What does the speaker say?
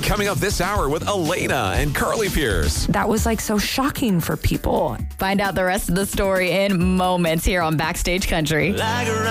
coming up this hour with Elena and Carly Pierce. That was like so shocking for people. Find out the rest of the story in moments here on Backstage Country.